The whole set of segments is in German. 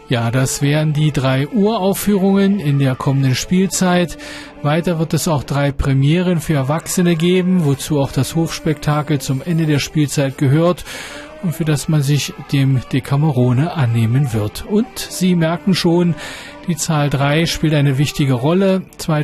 Ja, das wären die 3 Uraufführungen in der kommenden Spielzeit. Weiter wird es auch 3 Premieren für Erwachsene geben, wozu auch das Hofspektakel zum Ende der Spielzeit gehört und für das man sich dem Decamerone annehmen wird. Und Sie merken schon, die Zahl 3 spielt eine wichtige Rolle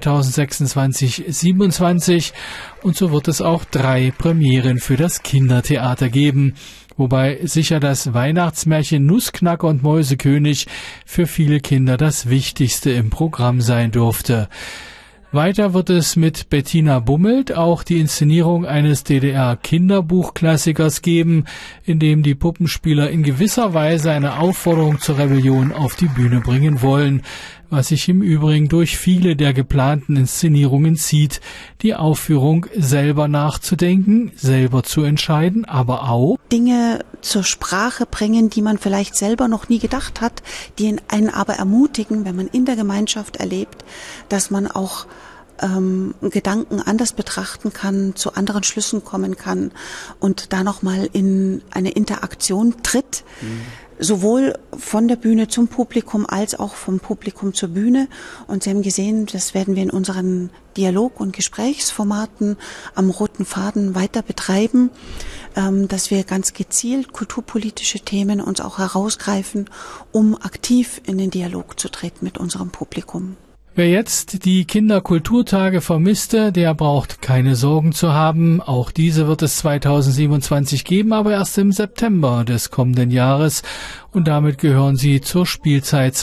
2026/27 und so wird es auch 3 Premieren für das Kindertheater geben. Wobei sicher das Weihnachtsmärchen Nussknacker und Mäusekönig für viele Kinder das Wichtigste im Programm sein dürfte. Weiter wird es mit Bettina Bummelt auch die Inszenierung eines DDR-Kinderbuchklassikers geben, in dem die Puppenspieler in gewisser Weise eine Aufforderung zur Rebellion auf die Bühne bringen wollen, was sich im Übrigen durch viele der geplanten Inszenierungen zieht, die Aufführung selber nachzudenken, selber zu entscheiden, aber auch Dinge zur Sprache bringen, die man vielleicht selber noch nie gedacht hat, die einen aber ermutigen, wenn man in der Gemeinschaft erlebt, dass man auch Gedanken anders betrachten kann, zu anderen Schlüssen kommen kann und da nochmal in eine Interaktion tritt, sowohl von der Bühne zum Publikum als auch vom Publikum zur Bühne. Und Sie haben gesehen, das werden wir in unseren Dialog- und Gesprächsformaten am roten Faden weiter betreiben, dass wir ganz gezielt kulturpolitische Themen uns auch herausgreifen, um aktiv in den Dialog zu treten mit unserem Publikum. Wer jetzt die Kinderkulturtage vermisste, der braucht keine Sorgen zu haben. Auch diese wird es 2027 geben, aber erst im September des kommenden Jahres. Und damit gehören sie zur Spielzeit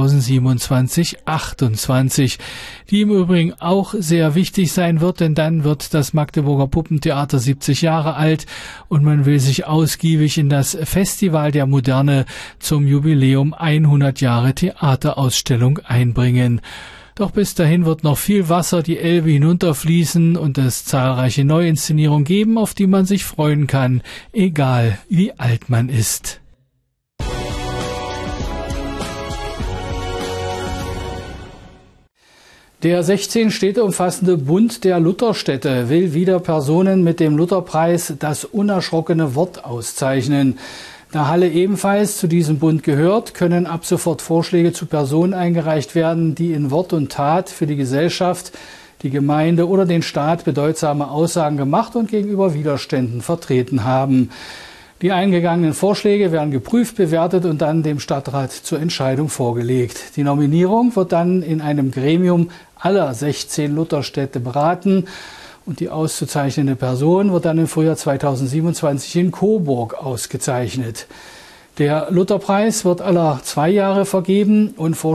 2027/28, die im Übrigen auch sehr wichtig sein wird, denn dann wird das Magdeburger Puppentheater 70 Jahre alt und man will sich ausgiebig in das Festival der Moderne zum Jubiläum 100 Jahre Theaterausstellung einbringen. Doch bis dahin wird noch viel Wasser die Elbe hinunterfließen und es zahlreiche Neuinszenierungen geben, auf die man sich freuen kann, egal wie alt man ist. Der 16 Städte umfassende Bund der Lutherstädte will wieder Personen mit dem Lutherpreis das unerschrockene Wort auszeichnen. Da Halle ebenfalls zu diesem Bund gehört, können ab sofort Vorschläge zu Personen eingereicht werden, die in Wort und Tat für die Gesellschaft, die Gemeinde oder den Staat bedeutsame Aussagen gemacht und gegenüber Widerständen vertreten haben. Die eingegangenen Vorschläge werden geprüft, bewertet und dann dem Stadtrat zur Entscheidung vorgelegt. Die Nominierung wird dann in einem Gremium aller 16 Lutherstädte beraten. Und die auszuzeichnende Person wird dann im Frühjahr 2027 in Coburg ausgezeichnet. Der Lutherpreis wird alle 2 Jahre vergeben und